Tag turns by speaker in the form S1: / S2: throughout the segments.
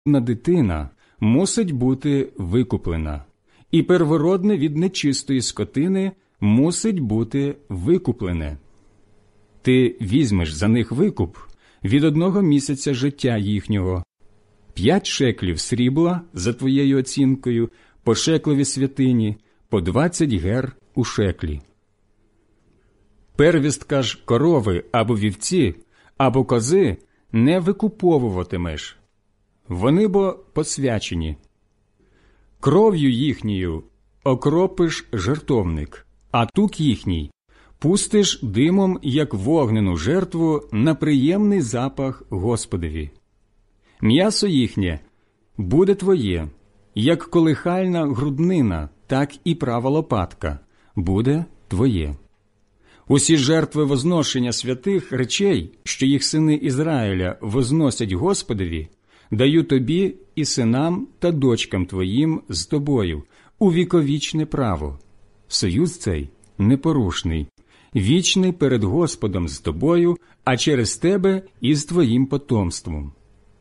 S1: дитина мусить бути викуплена, і первородне від нечистої скотини мусить бути викуплене. Ти візьмеш за них викуп від 1 місяця життя їхнього, 5 шеклів срібла за твоєю оцінкою, по шеклові святині, по 20 гер у шеклі. Первістка ж корови або вівці, або кози не викуповуватимеш. Вони бо посвячені. Кров'ю їхньою окропиш жертовник, а тук їхній пустиш димом, як вогнену жертву, на приємний запах Господові. М'ясо їхнє буде твоє, як колихальна груднина, так і права лопатка буде твоє. Усі жертви возношення святих речей, що їх сини Ізраїля возносять Господові, даю тобі і синам та дочкам твоїм з тобою у віковічне право. Союз цей непорушний, вічний перед Господом з тобою, а через тебе і з твоїм потомством.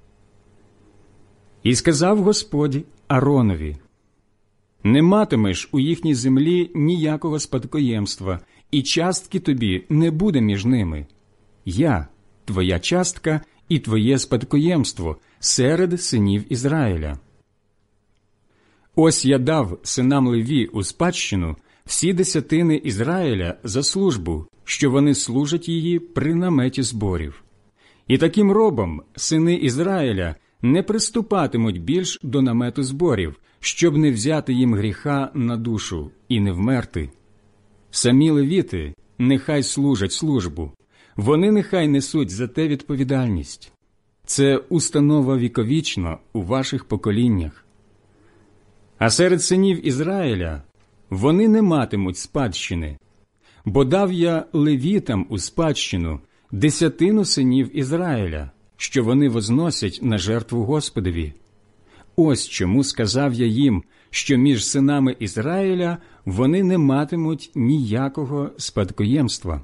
S1: І сказав Господь Ааронові: не матимеш у їхній землі ніякого спадкоємства, і частки тобі не буде між ними. Я – твоя частка і твоє спадкоємство серед синів Ізраїля. Ось я дав синам Леві у спадщину всі десятини Ізраїля за службу, що вони служать її при наметі зборів. І таким робом сини Ізраїля не приступатимуть більш до намету зборів, щоб не взяти їм гріха на душу і не вмерти. Самі левіти нехай служать службу, вони нехай несуть за те відповідальність. Це установа віковічна у ваших поколіннях. А серед синів Ізраїля вони не матимуть спадщини, бо дав я левітам у спадщину десятину синів Ізраїля, що вони возносять на жертву Господові. Ось чому сказав я їм, що між синами Ізраїля вони не матимуть ніякого спадкоємства.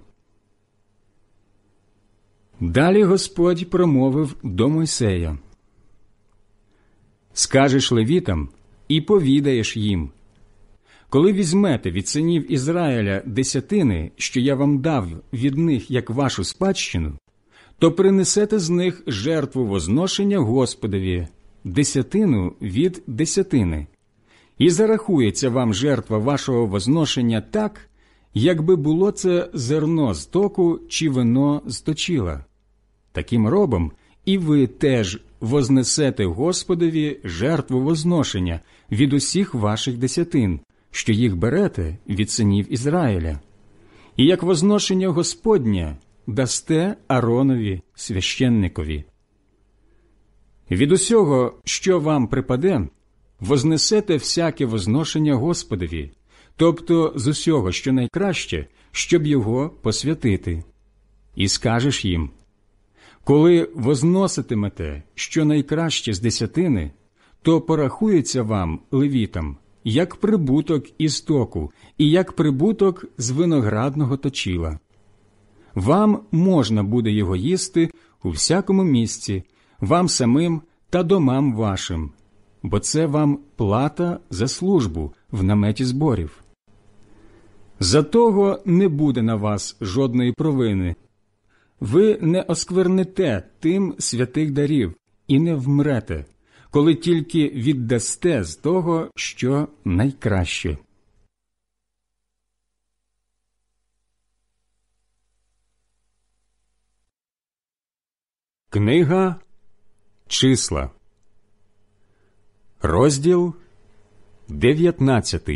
S1: Далі Господь промовив до Мойсея: «Скажеш левітам і повідаєш їм: коли візьмете від синів Ізраїля десятини, що я вам дав від них як вашу спадщину, то принесете з них жертву возношення Господові, десятину від десятини. І зарахується вам жертва вашого возношення так, якби було це зерно з току чи вино з точила. Таким робом і ви теж вознесете Господові жертву возношення від усіх ваших десятин, що їх берете від синів Ізраїля. І як возношення Господнє дасте Ааронові священникові. Від усього, що вам припаде, вознесете всяке возношення Господові, тобто з усього, що найкраще, щоб його посвятити. І скажеш їм: коли возноситимете що найкраще з десятини, то порахується вам, левітам, як прибуток із току і як прибуток з виноградного точила. Вам можна буде його їсти у всякому місці, вам самим та домам вашим, бо це вам плата за службу в наметі зборів. За того не буде на вас жодної провини. Ви не оскверните тим святих дарів і не вмрете, коли тільки віддасте з того, що найкраще». Книга Числа, розділ 19.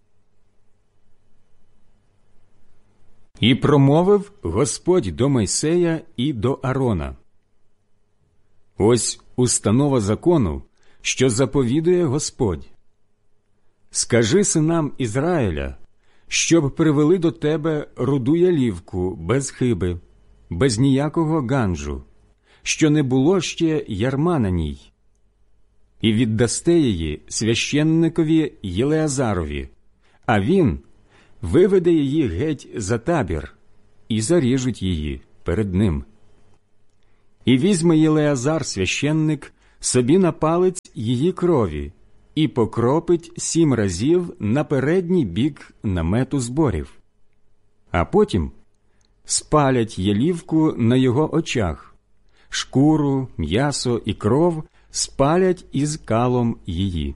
S1: І промовив Господь до Мойсея і до Аарона: «Ось установа закону, що заповідує Господь. Скажи синам Ізраїля, щоб привели до тебе руду ялівку без хиби, без ніякого ганджу, що не було ще ярма на ній. І віддасте її священникові Єлеазарові, а він виведе її геть за табір і заріжуть її перед ним. І візьме Єлеазар священник собі на палець її крові і покропить 7 разів на передній бік намету зборів. А потім спалять ялівку на його очах, шкуру, м'ясо і кров спалять із калом її.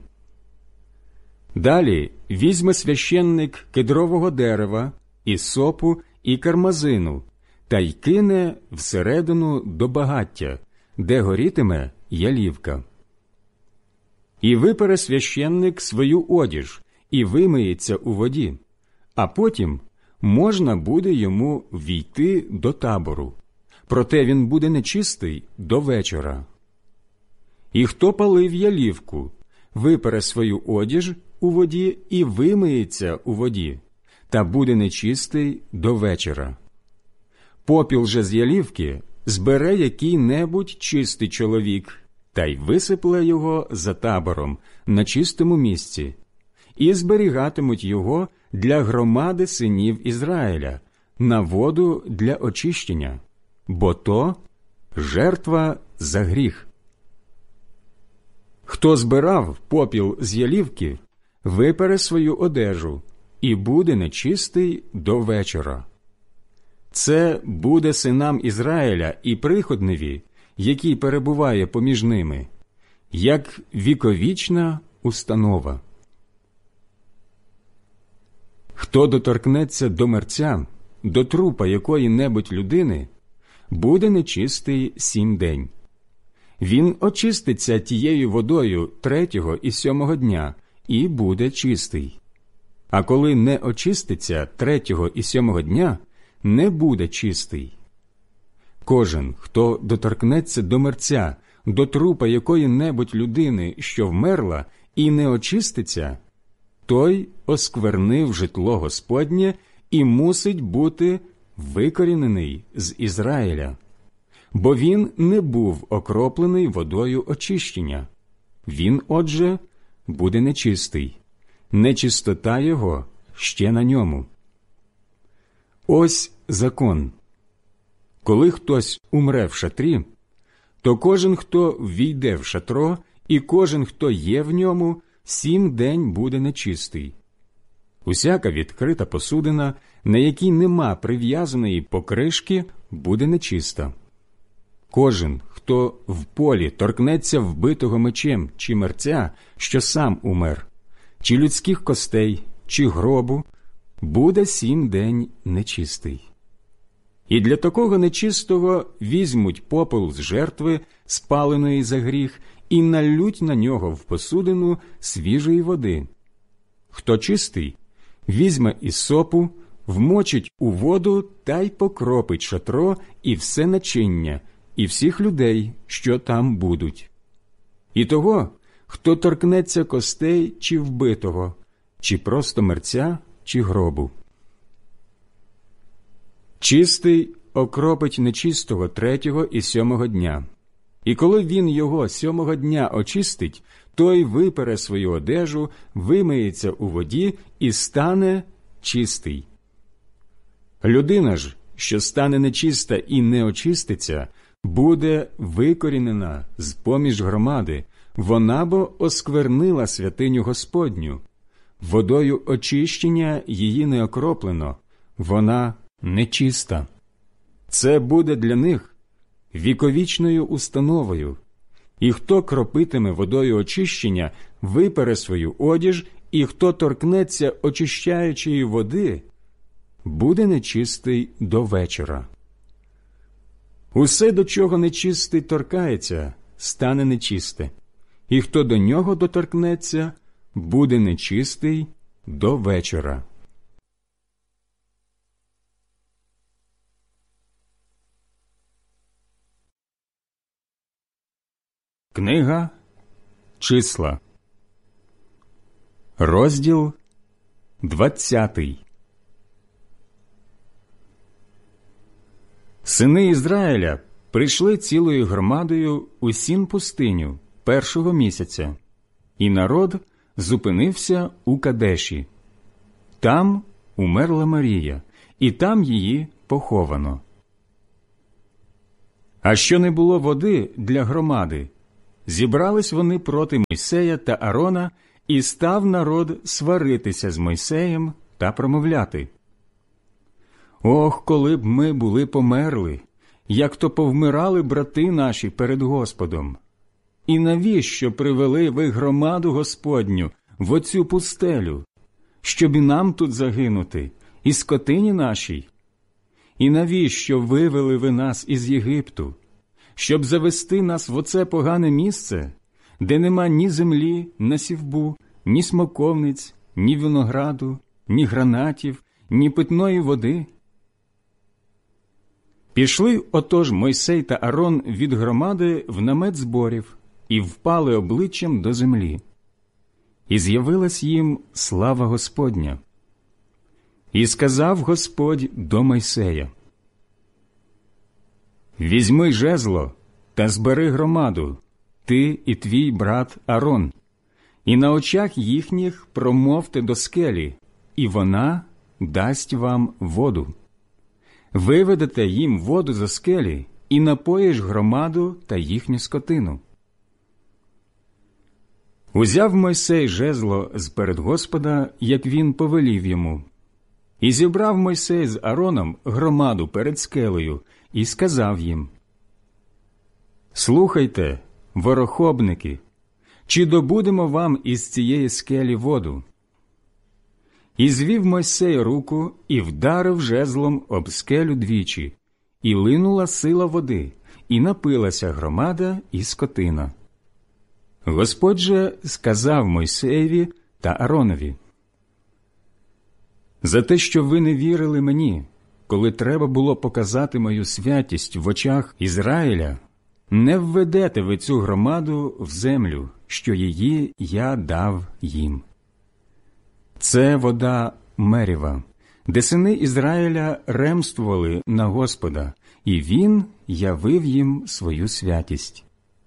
S1: Далі візьме священник кедрового дерева, ісопу і кармазину та й кине всередину до багаття, де горітиме ялівка. І випере священник свою одіж і вимиється у воді, а потім можна буде йому війти до табору, проте він буде нечистий до вечора. І хто палив ялівку, випере свою одіж у воді і вимиється у воді, та буде нечистий до вечора. Попіл же з ялівки збере який-небудь чистий чоловік, та й висипле його за табором на чистому місці, і зберігатимуть його для громади синів Ізраїля на воду для очищення, бо то жертва за гріх. Хто збирав попіл з ялівки, випере свою одежу і буде нечистий до вечора. Це буде синам Ізраїля і приходневі, який перебуває поміж ними, як віковічна установа. Хто доторкнеться до мерця, до трупа якої-небудь людини, буде нечистий 7 день. Він очиститься тією водою 3-го і 7-го дня і буде чистий. А коли не очиститься 3-го і 7-го дня, не буде чистий. Кожен, хто доторкнеться до мерця, до трупа якої-небудь людини, що вмерла, і не очиститься, той осквернив житло Господнє і мусить бути викорінений з Ізраїля. Бо він не був окроплений водою очищення. Він, отже, буде нечистий. Нечистота його ще на ньому. Ось закон. Коли хтось умре в шатрі, то кожен, хто ввійде в шатро, і кожен, хто є в ньому, 7 день буде нечистий. Усяка відкрита посудина, на якій нема прив'язаної покришки, буде нечиста. Кожен, хто в полі торкнеться вбитого мечем чи мерця, що сам умер, чи людських костей, чи гробу, буде 7 день нечистий. І для такого нечистого візьмуть попел з жертви, спаленої за гріх, і налють на нього в посудину свіжої води. Хто чистий, візьме ісопу, вмочить у воду та й покропить шатро і все начиння, і всіх людей, що там будуть. І того, хто торкнеться костей чи вбитого, чи просто мерця, чи гробу. Чистий окропить нечистого 3-го і 7-го дня. І коли він його 7-го дня очистить, той випере свою одежу, вимиється у воді і стане чистий. Людина ж, що стане нечиста і не очиститься, буде викорінена з-поміж громади, вона бо осквернила святиню Господню. Водою очищення її не окроплено, вона нечиста. Це буде для них віковічною установою. І хто кропитиме водою очищення, випере свою одіж, і хто торкнеться очищаючої води, буде нечистий до вечора. Усе, до чого нечистий торкається, стане нечисте, і хто до нього доторкнеться, буде нечистий до вечора. Книга Числа, розділ 20. Сини Ізраїля прийшли цілою громадою у Сін-пустиню 1-го місяця, і народ зупинився у Кадеші. Там умерла Марія, і там її поховано. А що не було води для громади, зібрались вони проти Мойсея та Аарона, і став народ сваритися з Мойсеєм та промовляти: «Ох, коли б ми були померли, як то повмирали брати наші перед Господом! І навіщо привели ви громаду Господню в оцю пустелю, щоб і нам тут загинути, і скотині нашій? І навіщо вивели ви нас із Єгипту, щоб завести нас в оце погане місце, де нема ні землі на сівбу, ні смоковниць, ні винограду, ні гранатів, ні питної води?» Пішли отож Мойсей та Аарон від громади в намет зборів і впали обличчям до землі. І з'явилась їм слава Господня. І сказав Господь до Мойсея: «Візьми жезло та збери громаду, ти і твій брат Аарон, і на очах їхніх промовте до скелі, і вона дасть вам воду. Виведете їм воду за скелі, і напоїш громаду та їхню скотину». Узяв Мойсей жезло з-перед Господа, як він повелів йому. І зібрав Мойсей з Аароном громаду перед скелею, і сказав їм: «Слухайте, ворохобники, чи добудемо вам із цієї скелі воду?» І звів Мойсей руку і вдарив жезлом об скелю двічі, і линула сила води, і напилася громада і скотина. Господь же сказав Мойсеєві та Ааронові: «За те, що ви не вірили мені, коли треба було показати мою святість в очах Ізраїля, не введете ви цю громаду в землю, що її я дав їм. Це вода Меріва, де сини Ізраїля ремствували на Господа, і Він явив їм свою святість».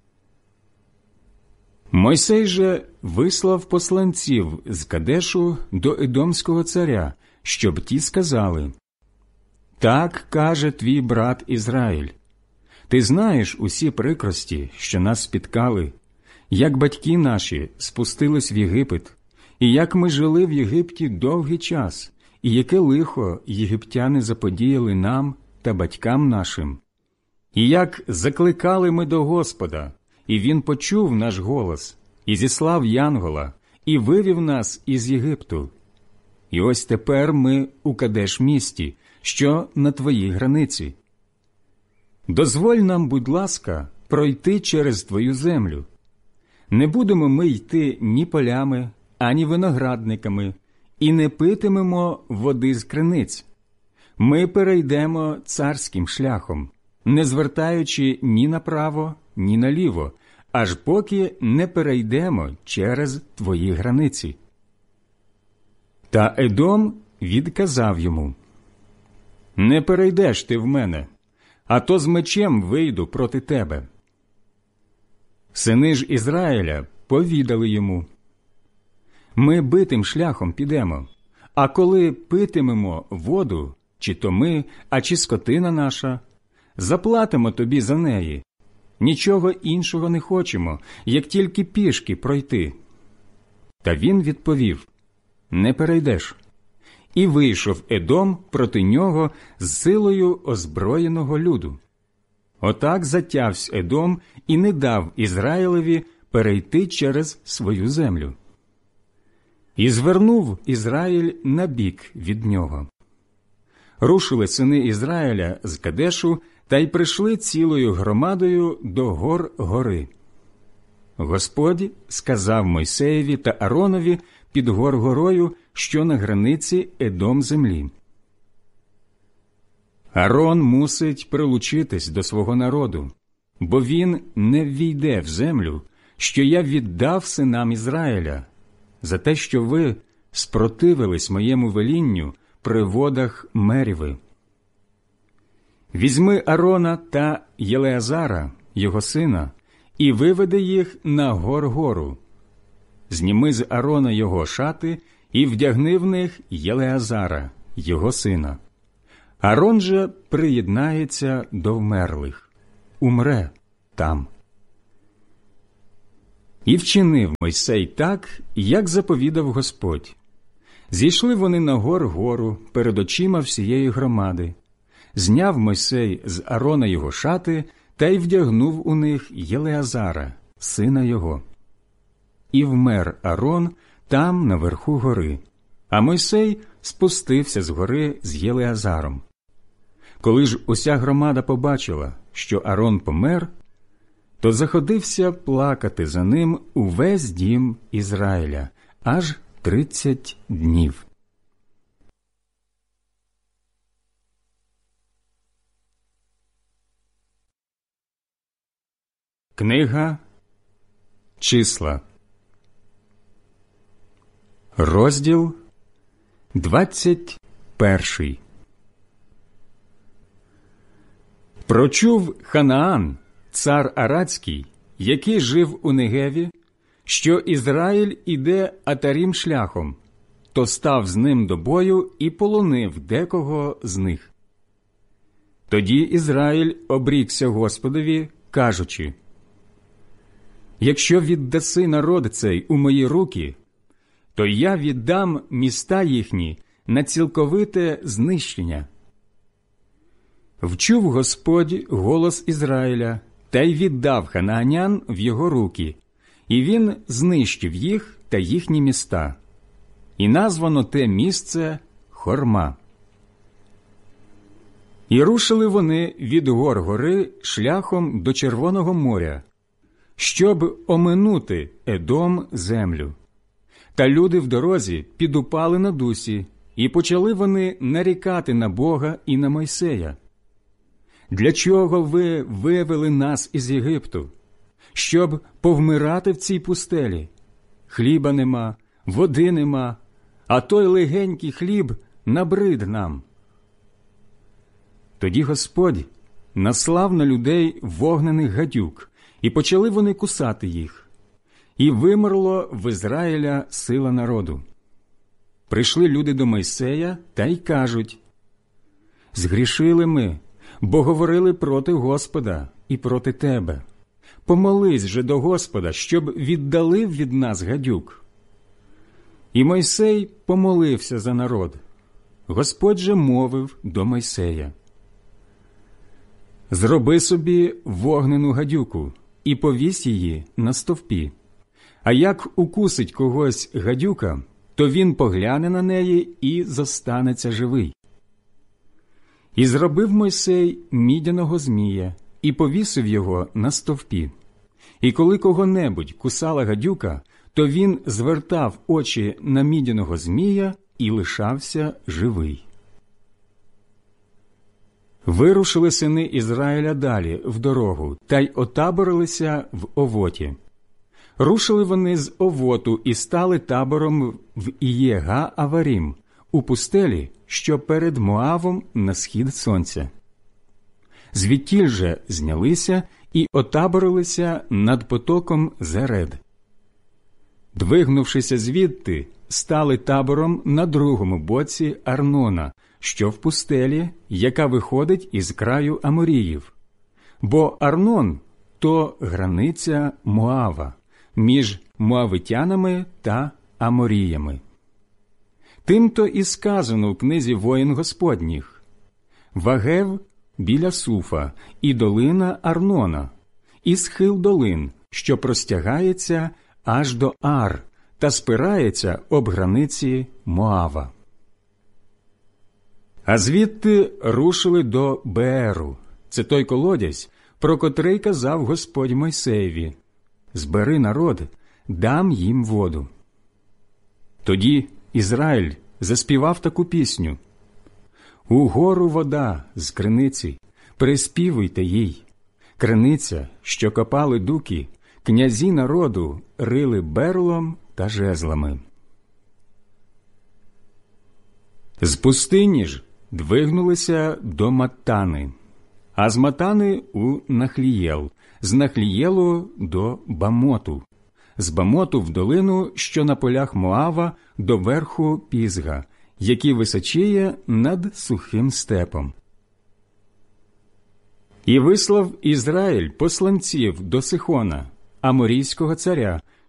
S1: Мойсей же вислав посланців з Кадешу до Едомського царя, щоб ті сказали: «Так каже твій брат Ізраїль: ти знаєш усі прикрості, що нас спіткали, як батьки наші спустились в Єгипет, і як ми жили в Єгипті довгий час, і яке лихо єгиптяни заподіяли нам та батькам нашим, і як закликали ми до Господа, і Він почув наш голос, і зіслав янгола, і вивів нас із Єгипту. І ось тепер ми у Кадеш-місті, що на твоїй границі. Дозволь нам, будь ласка, пройти через твою землю. Не будемо ми йти ні полями, ані виноградниками, і не питимемо води з криниць. Ми перейдемо царським шляхом, не звертаючи ні направо, ні наліво, аж поки не перейдемо через твої границі». Та Едом відказав йому: «Не перейдеш ти в мене, а то з мечем вийду проти тебе». Сини ж Ізраїля повідали йому: «Ми битим шляхом підемо, а коли питимемо воду, чи то ми, а чи скотина наша, заплатимо тобі за неї. Нічого іншого не хочемо, як тільки пішки пройти». Та він відповів: «Не перейдеш». І вийшов Едом проти нього з силою озброєного люду. Отак затявсь Едом і не дав Ізраїлеві перейти через свою землю. І звернув Ізраїль на бік від нього. Рушили сини Ізраїля з Кадешу та й прийшли цілою громадою до гор гори. Господь сказав Мойсеєві та Ааронові під гор горою, що на границі Едом землі: «Аарон мусить прилучитись до свого народу, бо він не ввійде в землю, що я віддав синам Ізраїля, за те, що ви спротивились моєму велінню при водах Меріви. Візьми Аарона та Єлеазара, його сина, і виведи їх на гор-гору. Зніми з Аарона його шати і вдягни в них Єлеазара, його сина. Аарон же приєднається до вмерлих, умре там». І вчинив Мойсей так, як заповідав Господь. Зійшли вони на гору перед очима всієї громади. Зняв Мойсей з Аарона його шати та й вдягнув у них Єлеазара, сина його. І вмер Аарон там, наверху гори, а Мойсей спустився з гори з Єлеазаром. Коли ж уся громада побачила, що Аарон помер, то заходився плакати за ним увесь дім Ізраїля аж 30 днів. Книга Числа, розділ 21. Прочув Ханаан, цар Арадський, який жив у Негеві, що Ізраїль іде Атарім шляхом, то став з ним до бою і полонив декого з них. Тоді Ізраїль обрікся Господові, кажучи: «Якщо віддаси народ цей у мої руки, то я віддам міста їхні на цілковите знищення». Вчув Господь голос Ізраїля, та й віддав ханаанян в його руки, і він знищив їх та їхні міста. І названо те місце Хорма. І рушили вони від гор гори шляхом до Червоного моря, щоб оминути Едом землю. Та люди в дорозі підупали на дусі, і почали вони нарікати на Бога і на Мойсея: «Для чого ви вивели нас із Єгипту? Щоб повмирати в цій пустелі? Хліба нема, води нема, а той легенький хліб набрид нам». Тоді Господь наслав на людей вогнених гадюк, і почали вони кусати їх. І вимерло в Ізраїля сила народу. Прийшли люди до Мойсея та й кажуть: «Згрішили ми, бо говорили проти Господа і проти тебе. Помолись же до Господа, щоб віддалив від нас гадюк». І Мойсей помолився за народ. Господь же мовив до Мойсея: «Зроби собі вогнену гадюку і повісь її на стовпі. А як укусить когось гадюка, то він погляне на неї і зостанеться живий». І зробив Мойсей мідяного змія і повісив його на стовпі. І коли кого-небудь кусала гадюка, то він звертав очі на мідяного змія і лишався живий. Вирушили сини Ізраїля далі в дорогу та й отаборилися в Овоті. Рушили вони з Овоту і стали табором в Іє-га-Аварім, у пустелі, що перед Моавом на схід сонця. Звідтіль же знялися і отаборилися над потоком Зеред. Двигнувшися звідти, стали табором на другому боці Арнона, що в пустелі, яка виходить із краю Аморіїв. Бо Арнон – то границя Моава, між моавитянами та Аморіями. Тим-то і сказано в книзі воїн Господніх: «Вагев біля Суфа, і долина Арнона, і схил долин, що простягається аж до Ар, та спирається об границі Моава». А звідти рушили до Бееру. Це той колодязь, про котрий казав Господь Мойсеєві: «Збери народ, дам їм воду». Тоді Ізраїль заспівав таку пісню: «Угору вода з криниці, приспівуйте їй. Криниця, що копали дуки, князі народу рили берлом та жезлами». З пустині ж двигнулися до Маттани, а з Маттани у Нахлієл, з Нахлієлу до Бамоту, з Бамоту в долину, що на полях Моава, до верху Пізга, який височіє над сухим степом. І вислав Ізраїль посланців до Сихона, аморійського царя,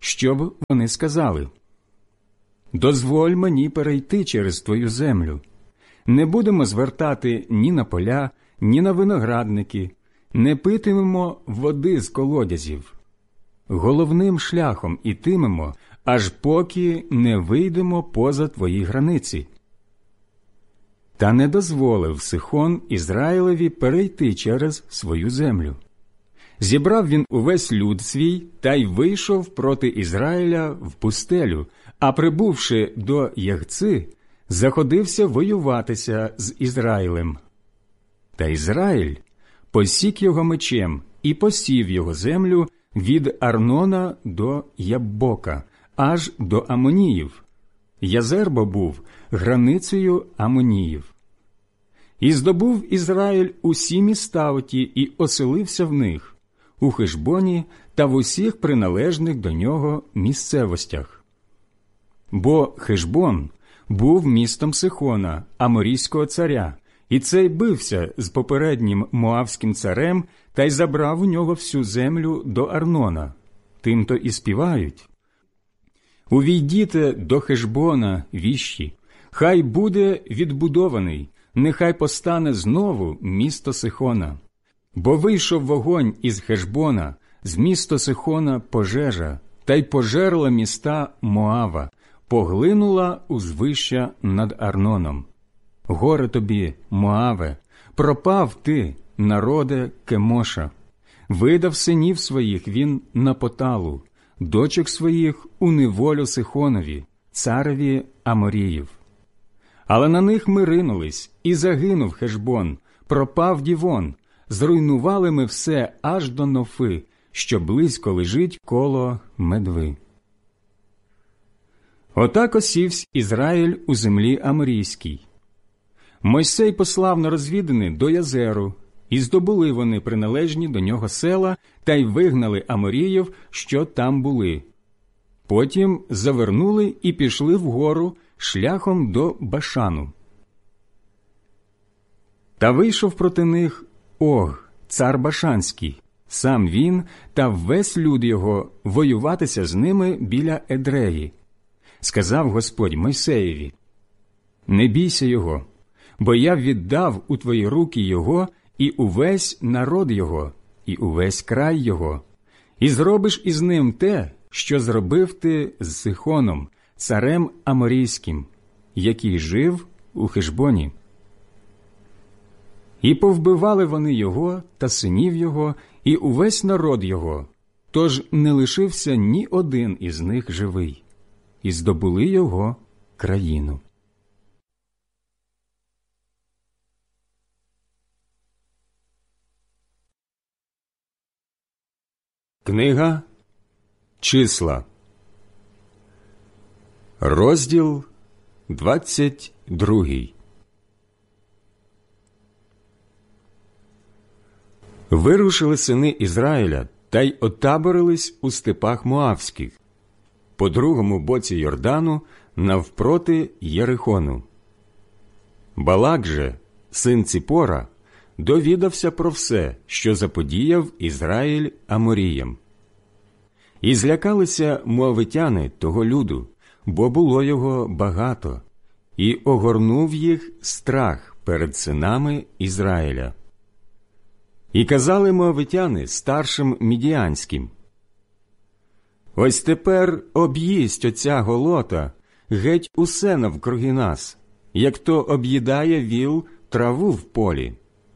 S1: щоб вони сказали: «Дозволь мені перейти через твою землю. Не будемо звертати ні на поля, ні на виноградники, не питимемо води з колодязів. Головним шляхом ітимемо, аж поки не вийдемо поза твої границі». Та не дозволив Сихон Ізраїлеві перейти через свою землю. Зібрав він увесь люд свій та й вийшов проти Ізраїля в пустелю, а прибувши до Ягци, заходився воюватися з Ізраїлем. Та Ізраїль посік його мечем і посів його землю від Арнона до Яббока, аж до Амоніїв. Язербо був границею Амоніїв. І здобув Ізраїль усі міста оті і оселився в них, у Хешбоні та в усіх приналежних до нього місцевостях. Бо Хешбон був містом Сихона, аморійського царя, і цей бився з попереднім моавським царем та й забрав у нього всю землю до Арнона. Тимто і співають: «Увійдіте до Хешбона, віщі, хай буде відбудований, нехай постане знову місто Сихона. Бо вийшов вогонь із Хешбона, з міста Сихона пожежа, та й пожерла міста Моава, поглинула узвища над Арноном. Горе тобі, Моаве, пропав ти, народе Кемоша. Видав синів своїх він на поталу, дочок своїх у неволю Сихонові, цареві Аморіїв. Але на них ми ринулись, і загинув Хешбон, пропав Дівон, зруйнували ми все аж до Нофи, що близько лежить коло Медви». Отак осівсь Ізраїль у землі Аморійській. Мойсей послав на розвідини до Язеру, і здобули вони приналежні до нього села та й вигнали Аморіїв, що там були. Потім завернули і пішли вгору шляхом до Башану. Та вийшов проти них Ог, цар Башанський, сам він та весь люд його, воюватися з ними біля Едреї. Сказав Господь Мойсеєві: «Не бійся його, бо я віддав у твої руки його і увесь народ його, і увесь край його, і зробиш із ним те, що зробив ти з Сихоном, царем Аморійським, який жив у Хешбоні». І повбивали вони його та синів його, і увесь народ його, тож не лишився ні один із них живий, і здобули його країну. Книга Числа, розділ 22. Вирушили сини Ізраїля та й отаборились у степах Моавських, по другому боці Йордану, навпроти Єрихону. Балак же, син Ципора, довідався про все, що заподіяв Ізраїль Аморіям. І злякалися моавитяни того люду, бо було його багато, і огорнув їх страх перед синами Ізраїля. І казали моавитяни старшим мідіанським: «Ось тепер об'їсть оця голота геть усе навкруги нас, як то об'їдає віл траву в полі».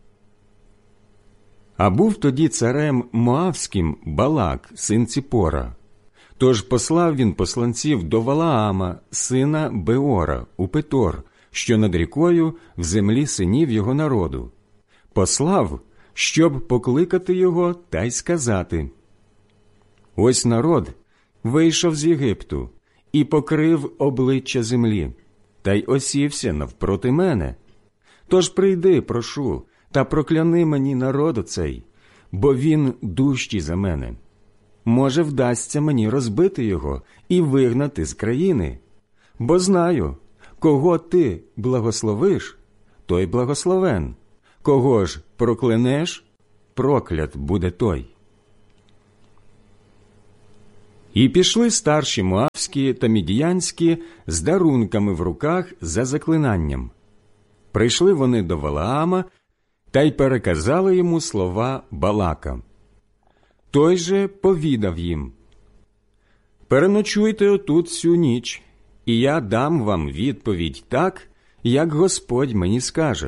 S1: А був тоді царем Моавським Балак, син Ципора. Тож послав він посланців до Валаама, сина Беора, у Петор, що над рікою, в землі синів його народу. Послав, щоб покликати його та й сказати: «Ось народ вийшов з Єгипту і покрив обличчя землі, та й осівся навпроти мене. Тож прийди, прошу, та прокляни мені народу цей, бо він дужчий за мене. Може, вдасться мені розбити його і вигнати з країни. Бо знаю, кого ти благословиш, той благословен, кого ж проклянеш, проклят буде той». І пішли старші моавські та мідіянські з дарунками в руках за заклинанням. Прийшли вони до Валаама та й переказали йому слова Балака. Той же повідав їм: «Переночуйте отут всю ніч, і я дам вам відповідь так, як Господь мені скаже».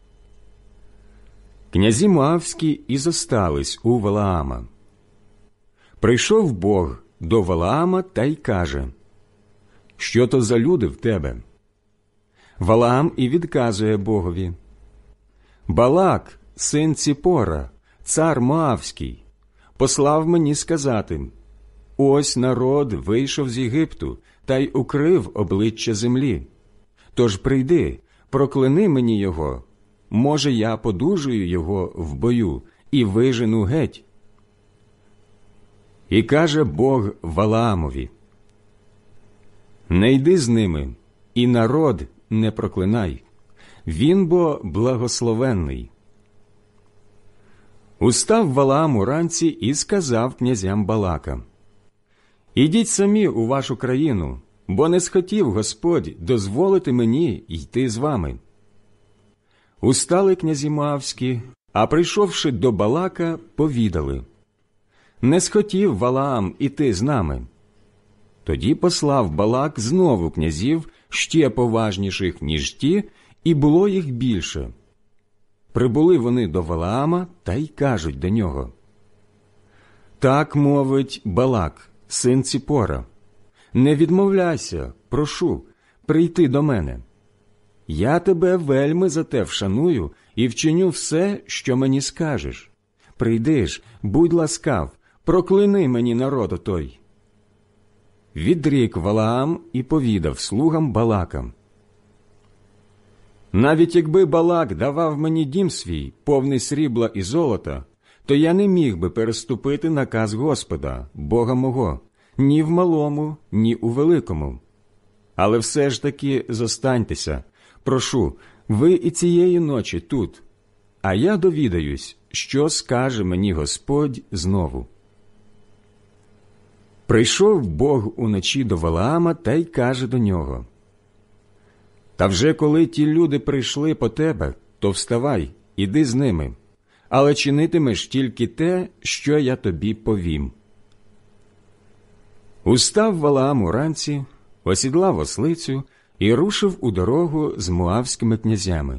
S1: Князі моавські і зостались у Валаама. Прийшов Бог до Валаама та й каже: «Що то за люди в тебе?» Валаам і відказує Богові: «Балак, син Ціпора, цар Моавський, послав мені сказати: ось народ вийшов з Єгипту та й укрив обличчя землі. Тож прийди, прокляни мені його, може, я подужую його в бою і вижену геть». І каже Бог Валаамові: «Не йди з ними, і народ не проклинай, він бо благословенний». Устав Валаам уранці і сказав князям Балака: «Ідіть самі у вашу країну, бо не схотів Господь дозволити мені йти з вами». Устали князі моавські, а прийшовши до Балака, повідали: «Не схотів Валаам іти з нами». Тоді послав Балак знову князів, ще поважніших, ніж ті, і було їх більше. Прибули вони до Валаама та й кажуть до нього: «Так мовить Балак, син Ціпора, не відмовляйся, прошу, прийти до мене. Я тебе вельми за те вшаную і вчиню все, що мені скажеш. Прийди ж, будь ласкав, прокляни мені народ той». Відрік Валаам і повідав слугам Балака: «Навіть якби Балак давав мені дім свій, повний срібла і золота, то я не міг би переступити наказ Господа, Бога мого, ні в малому, ні у великому. Але все ж таки зостаньтеся, прошу, ви і цієї ночі тут, а я довідаюсь, що скаже мені Господь знову». Прийшов Бог уночі до Валаама та й каже до нього: «Та вже коли ті люди прийшли по тебе, то вставай, іди з ними, але чинитимеш тільки те, що я тобі повім». Устав Валаам уранці, осідлав ослицю і рушив у дорогу з моавськими князями.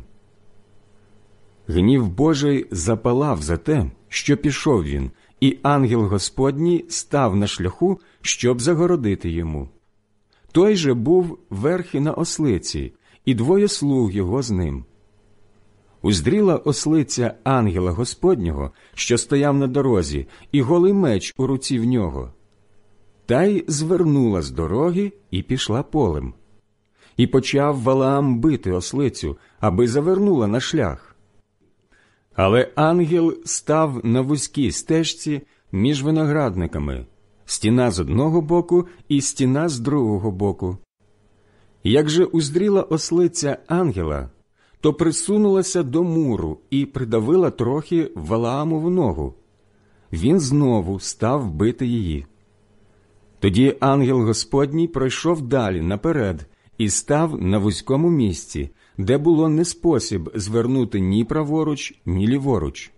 S1: Гнів Божий запалав за те, що пішов він, і ангел Господній став на шляху, щоб загородити йому. Той же був верхи на ослиці, і двоє слуг його з ним. Уздріла ослиця ангела Господнього, що стояв на дорозі, і голий меч у руці в нього. Та й звернула з дороги і пішла полем. І почав Валаам бити ослицю, аби завернула на шлях. Але ангел став на вузькій стежці між виноградниками, стіна з одного боку і стіна з другого боку. Як же уздріла ослиця ангела, то присунулася до муру і придавила трохи Валаамову ногу. Він знову став бити її. Тоді ангел Господній пройшов далі наперед і став на вузькому місці, де було не спосіб звернути ні праворуч, ні ліворуч.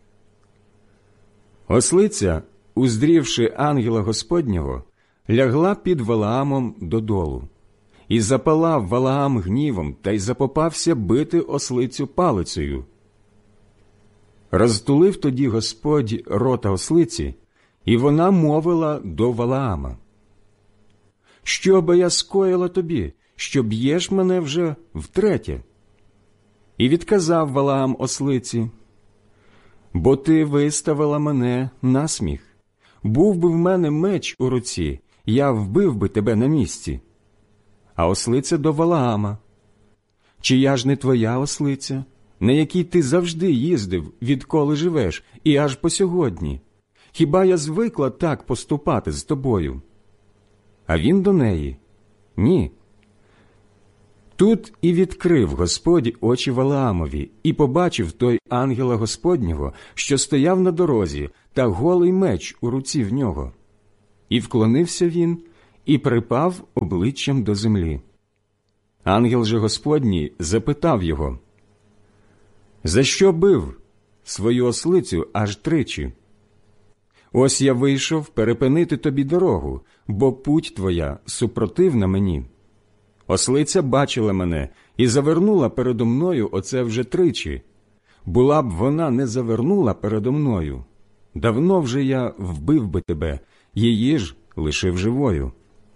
S1: Ослиця, уздрівши ангела Господнього, лягла під Валаамом додолу. І запалав Валаам гнівом та й запопався бити ослицю палицею. Розтулив тоді Господь рота ослиці, і вона мовила до Валаама: «Що би я скоїла тобі, що б'єш мене вже втретє?» І відказав Валаам ослиці: «Бо ти виставила мене на сміх. Був би в мене меч у руці, я вбив би тебе на місці». А ослиця до Валаама: «Чи я ж не твоя ослиця, на якій ти завжди їздив, відколи живеш, і аж по сьогодні? Хіба я звикла так поступати з тобою?» А він до неї: «Ні». Тут і відкрив Господь очі Валаамові, і побачив той ангела Господнього, що стояв на дорозі, та голий меч у руці в нього. І вклонився він, і припав обличчям до землі. Ангел же Господній запитав його: «За що бив свою ослицю аж тричі? Ось я вийшов перепинити тобі дорогу, бо путь твоя супротивна мені. Ослиця бачила мене і завернула передо мною оце вже тричі. Була б вона не завернула передо мною, давно вже я вбив би тебе, її ж лишив живою».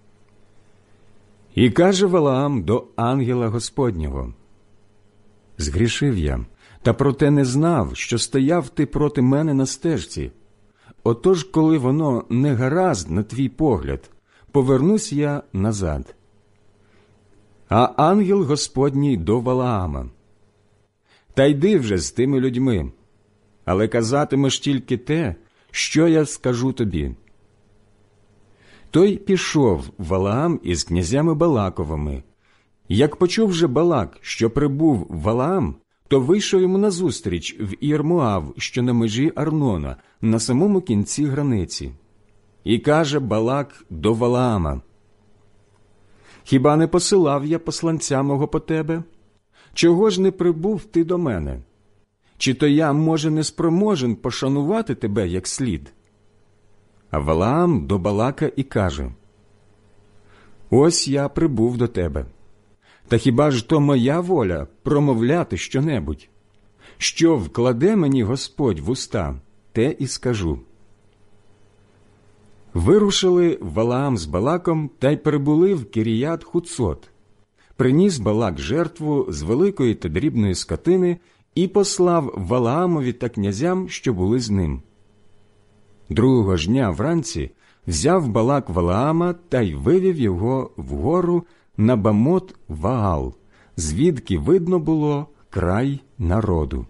S1: І каже Валаам до ангела Господнього: «Згрішив я, та проте не знав, що стояв ти проти мене на стежці. Отож, коли воно не гаразд на твій погляд, повернусь я назад». А ангел Господній до Валаама: «Та йди вже з тими людьми, але казатимеш тільки те, що я скажу тобі». Той пішов Валаам із князями Балаковими. Як почув же Балак, що прибув Валаам, то вийшов йому назустріч в Ір-Моав, що на межі Арнона, на самому кінці границі. І каже Балак до Валаама: «Хіба не посилав я посланця мого по тебе? Чого ж не прибув ти до мене? Чи то я, може, не спроможен пошанувати тебе як слід?» А Валаам до Балака і каже: «Ось я прибув до тебе. Та хіба ж то моя воля промовляти щонебудь? Що вкладе мені Господь в уста, те і скажу». Вирушили Валаам з Балаком та й прибули в Кіріят-Хуцот. Приніс Балак жертву з великої та дрібної скотини і послав Валаамові та князям, що були з ним. Другого ж дня вранці взяв Балак Валаама та й вивів його вгору на Бамот-Ваал, звідки видно було край народу.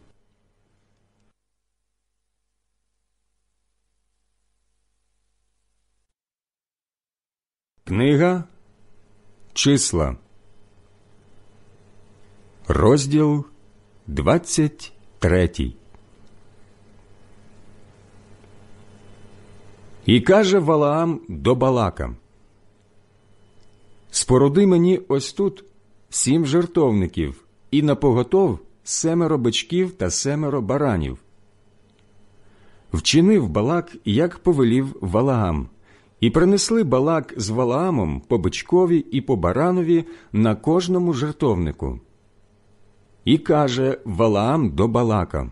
S1: Книга Числа, розділ 23. І каже Валаам до Балака: «Споруди мені ось тут 7 жертовників, і напоготов 7 бичків та 7 баранів». Вчинив Балак, як повелів Валаам, і принесли Балак з Валаамом по бичкові і по баранові на кожному жертовнику. І каже Валаам до Балака: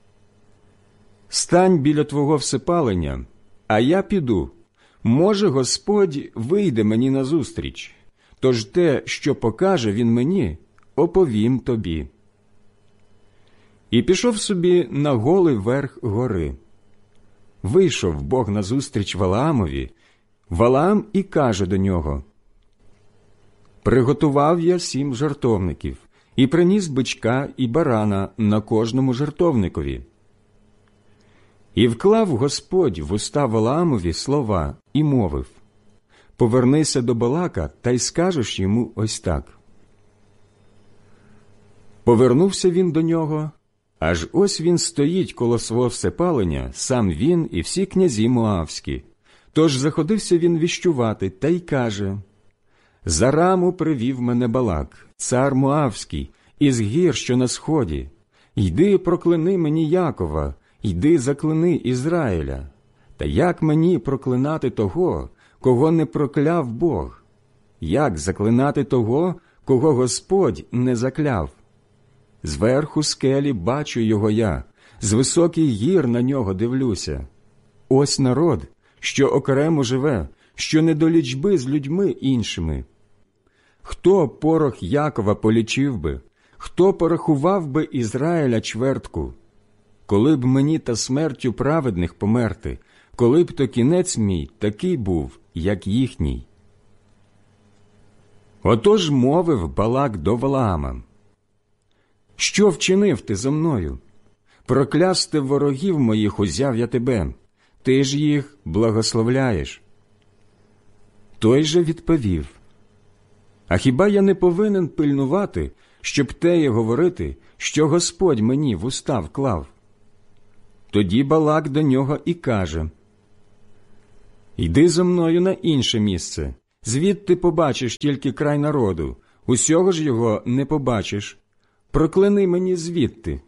S1: «Стань біля твого всипалення, а я піду. Може, Господь вийде мені назустріч, тож те, що покаже він мені, оповім тобі». І пішов собі на голий верх гори. Вийшов Бог назустріч Валаамові. Валаам і каже до нього: «Приготував я 7 жертовників, і приніс бичка і барана на кожному жертовникові». І вклав Господь в уста Валаамові слова і мовив: «Повернися до Балака та й скажеш йому ось так». Повернувся він до нього, аж ось він стоїть коло свого всепалення, сам він і всі князі моавські. Тож заходився він віщувати та й каже: «За раму привів мене Балак, цар Моавський, із гір, що на сході. Йди, прокляни мені Якова, йди, заклини Ізраїля. Та як мені проклинати того, кого не прокляв Бог? Як заклинати того, кого Господь не закляв? Зверху скелі бачу його я, з високих гір на нього дивлюся. Ось народ, що окремо живе, що не до лічби з людьми іншими. Хто порох Якова полічив би? Хто порахував би Ізраїля чвертку? Коли б мені та смертю праведних померти, коли б то кінець мій такий був, як їхній». Отож мовив Балак до Валаама: «Що вчинив ти зо мною? Проклясти ворогів моїх узяв я тебе, ти ж їх благословляєш». Той же відповів: «А хіба я не повинен пильнувати, щоб теє говорити, що Господь мені в уста вклав?» Тоді Балак до нього і каже: Йди зо мною на інше місце, звідти побачиш тільки край народу, усього ж його не побачиш. Прокляни мені звідти.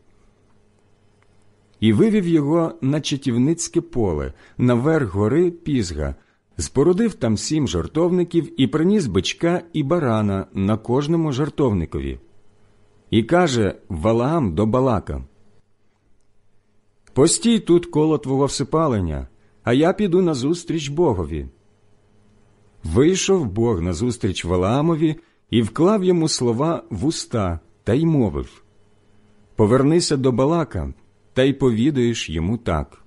S1: І вивів його на чатівницьке поле, наверх гори Пізга, спорудив там 7 жертовників і приніс бичка і барана на кожному жертовникові. І каже Валаам до Балака: «Постій тут коло твого всипалення, а я піду назустріч Богові». Вийшов Бог назустріч Валаамові і вклав йому слова в уста, та й мовив: «Повернися до Балака, та й повідаєш йому так».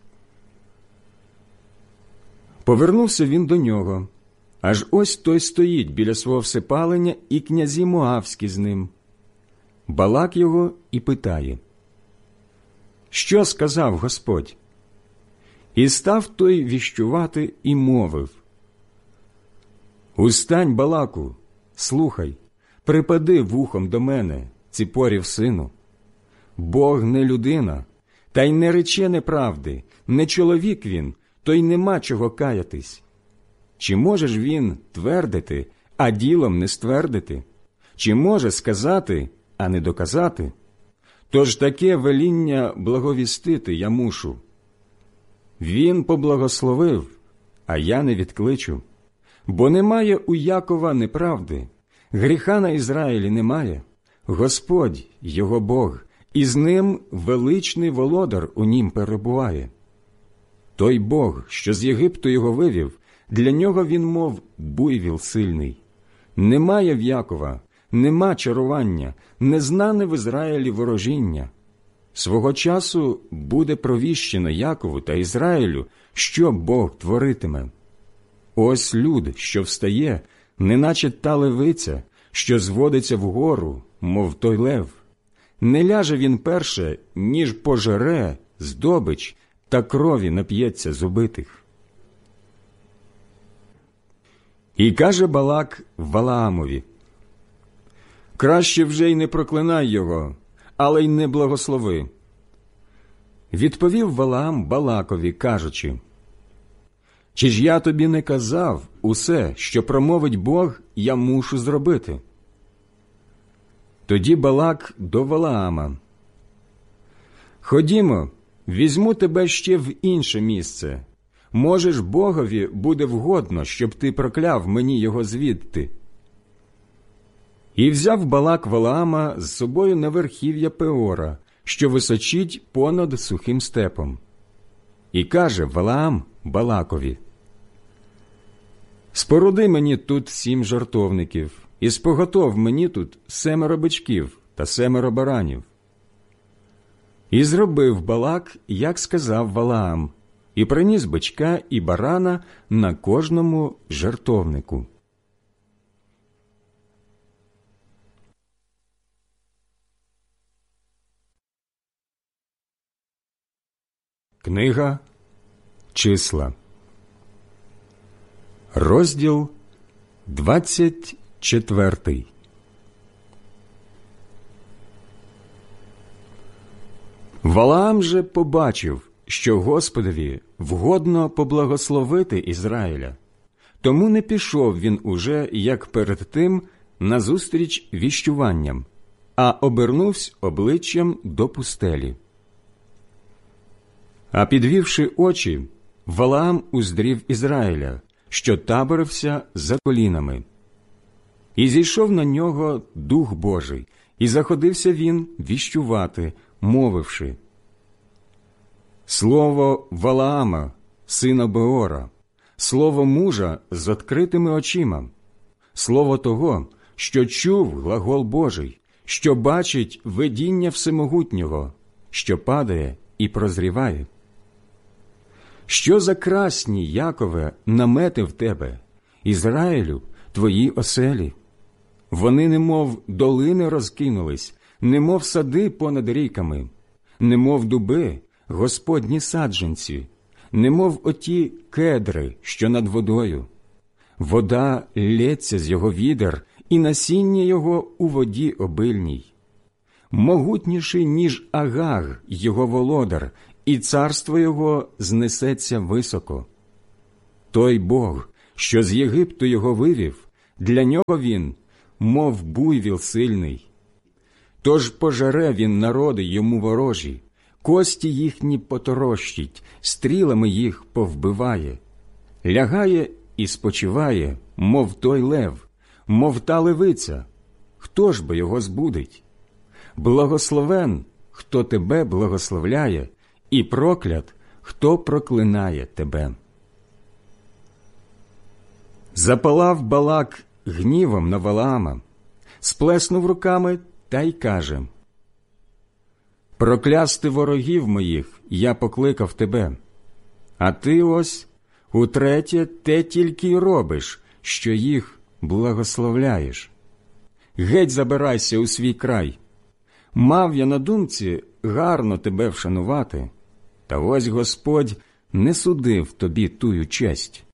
S1: Повернувся він до нього, аж ось той стоїть біля свого всипалення, і князі Моавські з ним. Балак його і питає: «Що сказав Господь?» І став той віщувати і мовив: «Устань, Балаку, слухай, припади вухом до мене, Ципорів сину. Бог не людина, та й не рече неправди, не чоловік він, то й нема чого каятись. Чи можеш він твердити, а ділом не ствердити? Чи може сказати, а не доказати? Тож таке веління благовістити я мушу. Він поблагословив, а я не відкличу. Бо немає у Якова неправди, гріха на Ізраїлі немає. Господь, його Бог, і з ним величний володар у нім перебуває. Той Бог, що з Єгипту його вивів, для нього він, мов буйвіл сильний. Немає в Якова, нема чарування, незнане в Ізраїлі ворожіння. Свого часу буде провіщено Якову та Ізраїлю, що Бог творитиме. Ось люд, що встає, неначе та левиця, що зводиться вгору, мов той лев. Не ляже він перше, ніж пожере здобич та крові нап'ється з убитих». І каже Балак Валаамові: «Краще вже й не проклинай його, але й не благослови». Відповів Валаам Балакові, кажучи: «Чи ж я тобі не казав усе, що промовить Бог, я мушу зробити?» Тоді Балак до Валаама: «Ходімо, візьму тебе ще в інше місце. Може ж, Богові буде вгодно, щоб ти прокляв мені його звідти». І взяв Балак Валаама з собою на верхів'я Пеора, що височить понад сухим степом. І каже Валаам Балакові: «Споруди мені тут 7 жертовників, і споготов мені тут 7 бичків та 7 баранів». І зробив Балак, як сказав Валаам, і приніс бичка і барана на кожному жертовнику. Книга Числа, розділ 24. Валаам же побачив, що Господові вгодно поблагословити Ізраїля, тому не пішов він уже, як перед тим, назустріч віщуванням, а обернувся обличчям до пустелі. А підвівши очі, Валаам уздрів Ізраїля, що таборився за колінами. І зійшов на нього Дух Божий, і заходився він віщувати, мовивши: «Слово Валаама, сина Беора, слово мужа з відкритими очима, слово того, що чув глагол Божий, що бачить видіння Всемогутнього, що падає і прозріває. Що за красні, Якове, намети в тебе, Ізраїлю, твої оселі? Вони немов долини розкинулись, немов сади понад ріками, немов дуби, Господні саджанці, немов оті кедри, що над водою. Вода лється з його відер, і насіння його у воді обильній. Могутніший, ніж Агаг, його володар, і царство його знесеться високо. Той Бог, що з Єгипту його вивів, для нього він, мов буйвіл сильний. Тож пожере він народи йому ворожі, кості їхні поторощить, стрілами їх повбиває. Лягає і спочиває, мов той лев, мов та левиця. Хто ж би його збудить? Благословен, хто тебе благословляє, і проклят, хто проклинає тебе. Запалав Балак гнівом на Валаама, сплеснув руками та й каже: «Проклясти ворогів моїх я покликав тебе, а ти ось утретє те тільки й робиш, що їх благословляєш. Геть забирайся у свій край. Мав я на думці гарно тебе вшанувати, та ось Господь не судив тобі тую честь».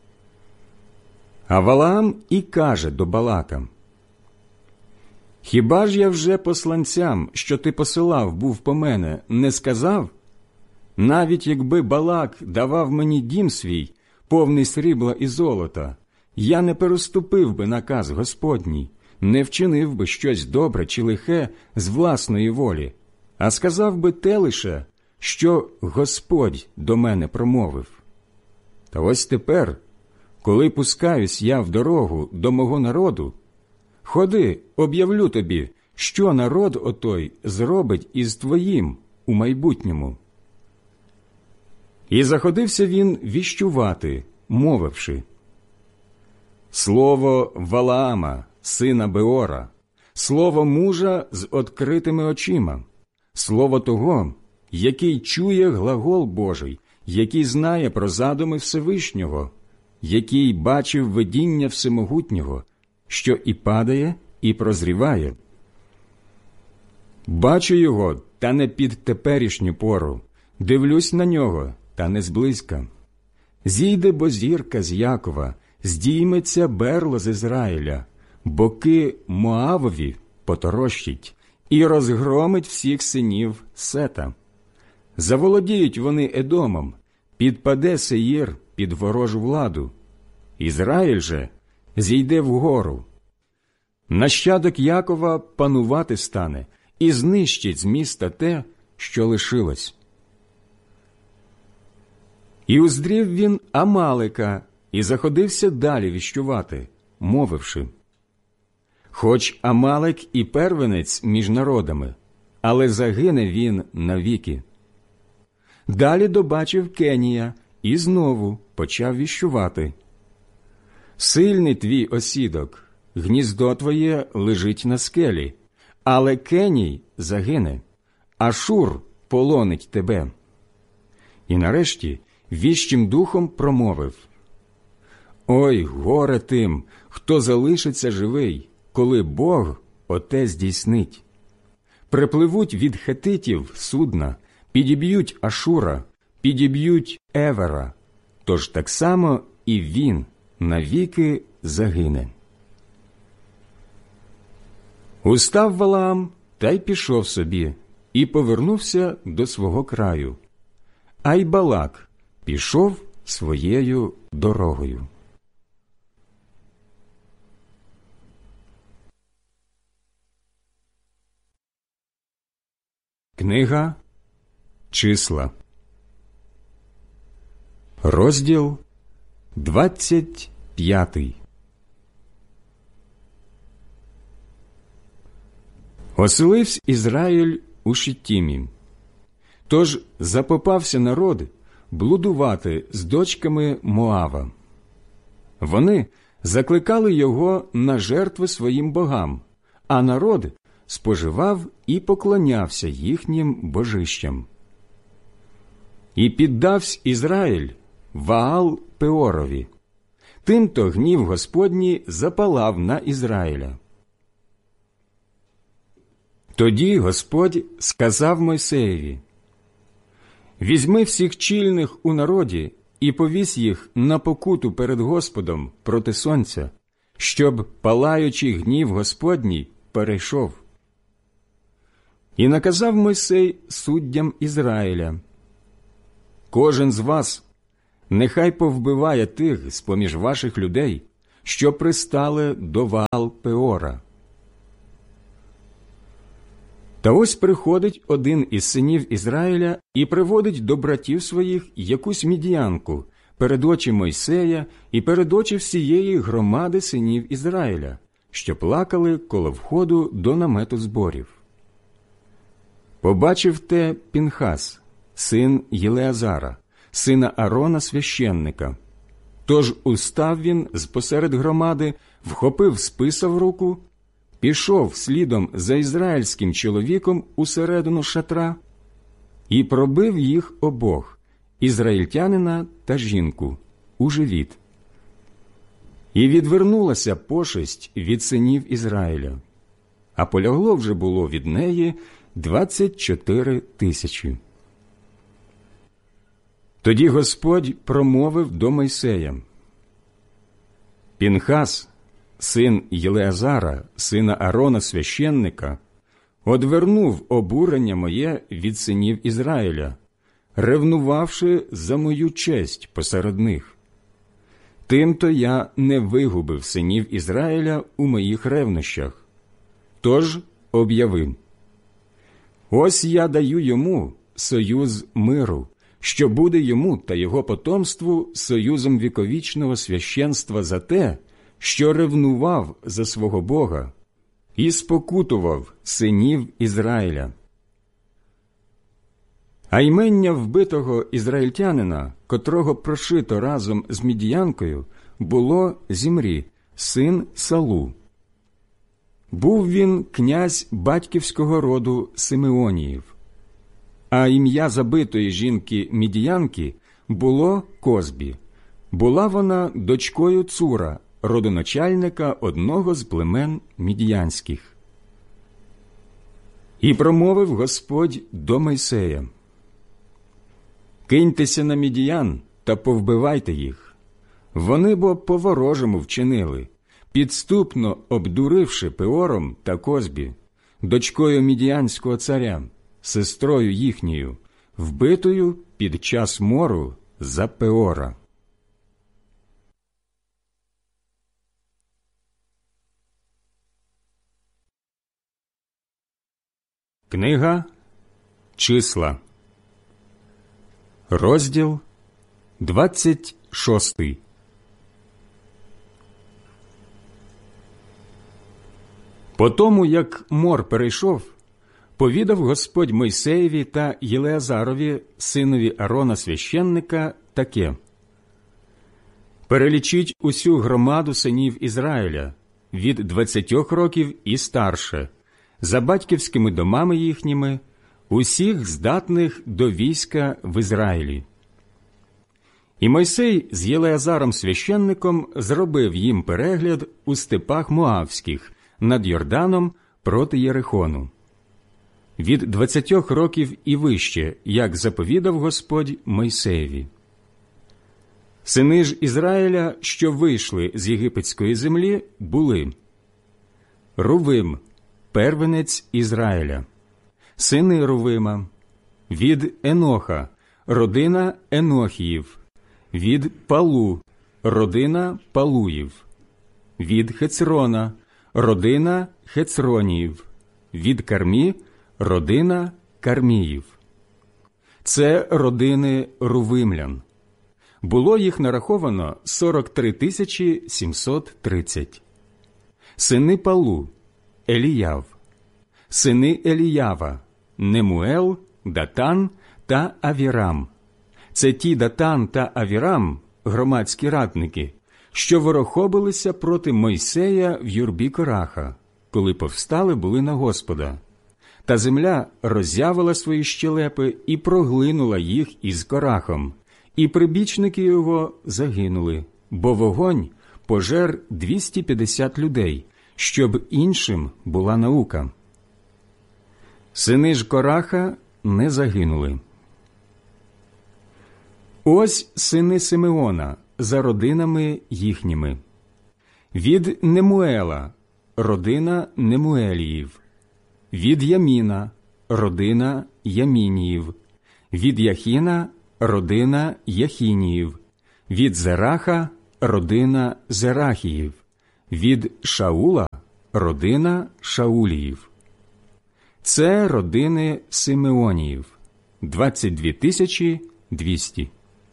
S1: А Валаам і каже до Балака: «Хіба ж я вже посланцям, що ти посилав був по мене, не сказав? Навіть якби Балак давав мені дім свій, повний срібла і золота, я не переступив би наказ Господній, не вчинив би щось добре чи лихе з власної волі, а сказав би те лише, що Господь до мене промовив. Та ось тепер, коли пускаюсь я в дорогу до мого народу, ходи, об'явлю тобі, що народ отой зробить із твоїм у майбутньому». І заходився він віщувати, мовивши: «Слово Валаама, сина Беора, слово мужа з відкритими очима, слово того, який чує глагол Божий, який знає про задуми Всевишнього, який бачив видіння Всемогутнього, що і падає, і прозріває. Бачу його, та не під теперішню пору, дивлюсь на нього, та не зблизька. Зійде бо зірка з Якова, здійметься берло з Ізраїля, боки Моавові поторощить і розгромить всіх синів Сета. Заволодіють вони Едомом, підпаде Сеїр під ворожу владу. Ізраїль же зійде вгору. Нащадок Якова панувати стане і знищить з міста те, що лишилось». І уздрів він Амалика і заходився далі віщувати, мовивши: «Хоч Амалик і первенець між народами, але загине він навіки». Далі добачив Кенія і знову почав віщувати: «Сильний твій осідок, гніздо твоє лежить на скелі, але Кеній загине, Ашур полонить тебе». І нарешті віщим духом промовив: «Ой, горе тим, хто залишиться живий, коли Бог оте здійснить. Припливуть від хетитів судна, підіб'ють Ашура, підіб'ють Евера, тож так само і він навіки загине». Устав Валаам та й пішов собі, і повернувся до свого краю. А й Балак пішов своєю дорогою. Книга Числа, розділ 25. Оселився Ізраїль у Шиттімі. Тож запопався народ блудувати з дочками Моава. Вони закликали його на жертви своїм богам, а народ споживав і поклонявся їхнім божищам. І піддавсь Ізраїль Ваал Пеорові. Тимто гнів Господній запалав на Ізраїля. Тоді Господь сказав Мойсеєві: «Візьми всіх чільних у народі і повісь їх на покуту перед Господом проти сонця, щоб палаючий гнів Господній перейшов». І наказав Мойсей суддям Ізраїля: «Кожен з вас нехай повбиває тих з-поміж ваших людей, що пристали до Ваал-Пеора. Та ось приходить один із синів Ізраїля і приводить до братів своїх якусь мідіянку перед очі Мойсея і перед очі всієї громади синів Ізраїля, що плакали коло входу до намету зборів. Побачив те Пінхас, син Єлеазара, сина Аарона священника. Тож устав він з-посеред громади, вхопив списа в руку, пішов слідом за ізраїльським чоловіком усередину шатра і пробив їх обох, ізраїльтянина та жінку, у живіт. І відвернулася пошесть від синів Ізраїля, а полягло вже було від неї 24 тисячі. Тоді Господь промовив до Мойсея: Пінхас, син Єлеазара, сина Аарона священника, одвернув обурення моє від синів Ізраїля, ревнувавши за мою честь посеред них. Тимто я не вигубив синів Ізраїля у моїх ревнощах. Тож об'явив: ось я даю йому союз миру, що буде йому та його потомству союзом віковічного священства за те, що ревнував за свого Бога і спокутував синів Ізраїля. А ймення вбитого ізраїльтянина, котрого прошито разом з мідіянкою, було Зімрі, син Салу. Був він князь батьківського роду Симеоніїв. А ім'я забитої жінки мідіянки було Козбі. Була вона дочкою Цура, родоначальника одного з племен мідіянських. І промовив Господь до Мойсея: «Киньтеся на мідіян та повбивайте їх. Вони бо по-ворожому вчинили, підступно обдуривши Пеором та Козбі, дочкою мідіянського царя, сестрою їхньою, вбитою під час мору за Пеора». Книга Числа, розділ 26. По тому, як мор перейшов, повідав Господь Мойсеєві та Єлеазарові, синові Аарона священника, таке: «Перелічіть усю громаду синів Ізраїля від 20 років і старше, за батьківськими домами їхніми, усіх здатних до війська в Ізраїлі». І Мойсей з Єлеазаром священником зробив їм перегляд у степах Моавських над Йорданом проти Єрихону. Від 20 років і вище, як заповідав Господь Мойсеєві. Сини ж Ізраїля, що вийшли з єгипетської землі, були: Рувим, первенець Ізраїля, сини Рувима, від Еноха, родина Енохіїв, від Палу, родина Палуїв, від Хецрона, родина Хецроніїв, від Кармі, родина Карміїв. Це родини рувимлян. Було їх нараховано 43 730. Сини Палу – Еліяв. Сини Еліява – Немуел, Датан та Авірам. Це ті Датан та Авірам, громадські радники, що ворохобилися проти Мойсея в юрбі Кораха, коли повстали були на Господа. Та земля роззявила свої щелепи і проглинула їх із Корахом, і прибічники його загинули, бо вогонь пожер 250 людей, щоб іншим була наука. Сини ж Кораха не загинули. Ось сини Симеона за родинами їхніми. Від Немуела – родина Немуеліїв. Від Яміна – родина Ямініїв. Від Яхіна – родина Яхініїв. від Зераха – родина Зерахіїв, від Шаула – родина Шауліїв. Це родини Симеоніїв – 22 200.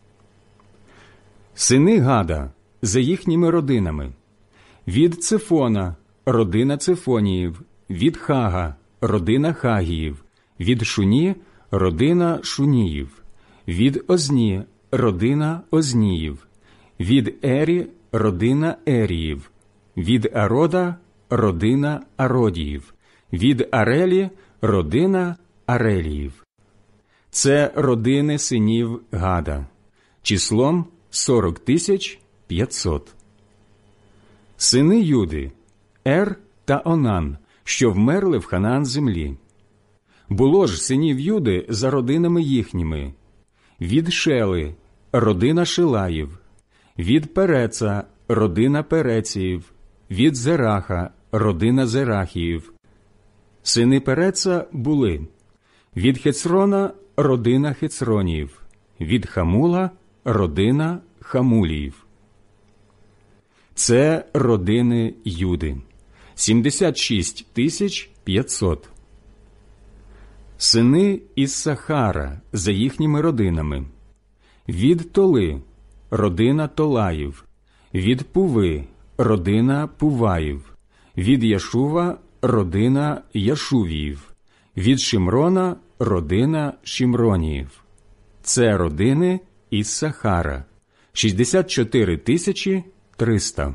S1: Сини Гада за їхніми родинами. Від Цифона – родина Цифоніїв, від Хага – родина Хагіїв, від Шуні – родина Шуніїв, від Озні – родина Озніїв, від Ері – родина Еріїв, від Арода – родина Ародіїв, від Арелі – родина Ареліїв. Це родини синів Гада, числом 40 500. Сини Юди – Ер та Онан, що вмерли в Ханаан землі. Було ж синів Юди за родинами їхніми. Від Шели – родина Шилаїв, від Переца – родина Переціїв, від Зераха – родина Зерахіїв. Сини Переца були: від Хецрона – родина Хецроніїв, від Хамула – родина Хамуліїв. Це родини Юди – 76 500. Сини Іссахара за їхніми родинами. Від Толи – родина Толаїв, від Пуви – родина Пуваїв, від Яшува – родина Яшувіїв, від Шимрона – родина Шимроніїв. Це родини Іссахара – 64 300.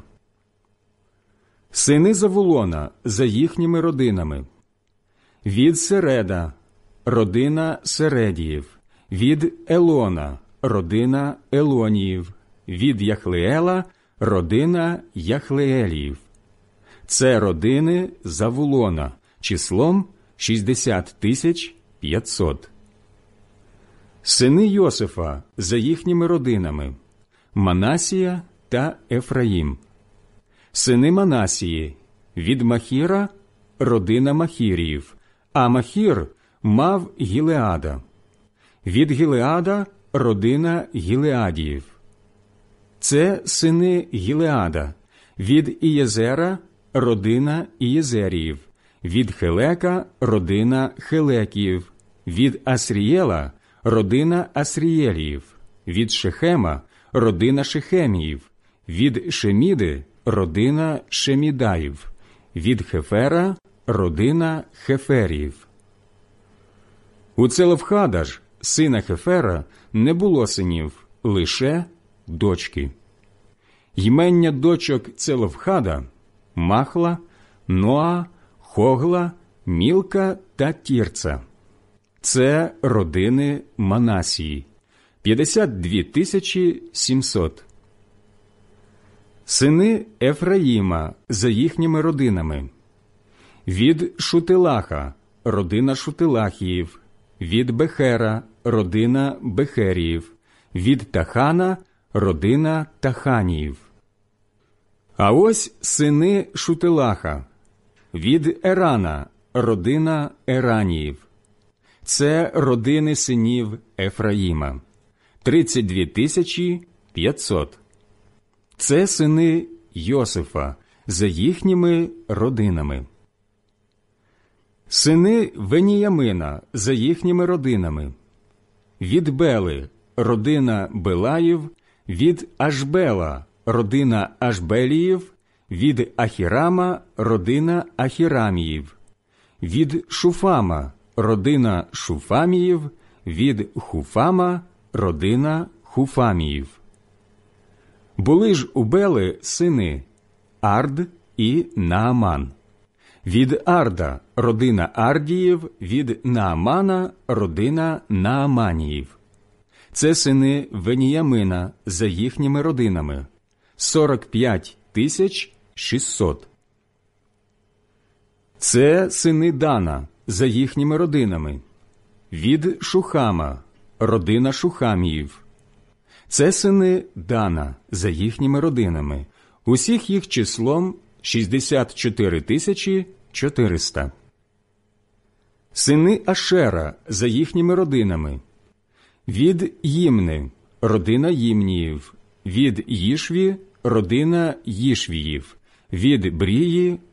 S1: Сини Завулона за їхніми родинами. Від Середа – родина Середіїв, від Елона – родина Елоніїв, від Яхлеела – родина Яхлееліїв. Це родини Завулона, числом 60 500. Сини Йосифа за їхніми родинами. Манасія та Ефраїм. Сини Манасії. Від Махіра – родина Махіріїв, а Махір мав Гілеада. Від Гілеада – родина Гілеадіїв. Це сини Гілеада. Від Ієзера – родина Ієзеріїв, від Хелека – родина Хелекіїв, від Асрієла – родина Асрієліїв, від Шехема – родина Шехеміїв, від Шеміди – родина Шемідаїв, від Хефера – родина Хеферіїв. У Целофхада ж, сина Хефера, не було синів, лише дочки. Ймення дочок Целофхада – Махла, Ноа, Хогла, Мілка та Тірца. Це родини Манасії – 52 700. Сини Ефраїма за їхніми родинами. Від Шутилаха – родина Шутилахіїв, від Бехера – родина Бехеріїв, від Тахана – родина Таханіїв. А ось сини Шутилаха. Від Ерана – родина Ераніїв. Це родини синів Ефраїма – 32 500. Це сини Йосифа за їхніми родинами. Сини Веніямина за їхніми родинами. Від Бели – родина Белаїв, від Ашбела – родина Ашбеліїв, від Ахірама – родина Ахіраміїв, від Шуфама – родина Шуфаміїв, від Хуфама – родина Хуфаміїв. Були ж у Бели сини Ард і Нааман. Від Арда – родина Ардіїв, від Наамана – родина Нааманіїв. Це сини Веніямина за їхніми родинами – 45 600. Це сини Дана за їхніми родинами. Від Шухама – родина Шухаміїв. Це сини Дана за їхніми родинами. Усіх їх числом 64 400. Сини Ашера за їхніми родинами. Від Їмни – родина Їмніїв, від Їшві – родина Їшвіїв, від Брії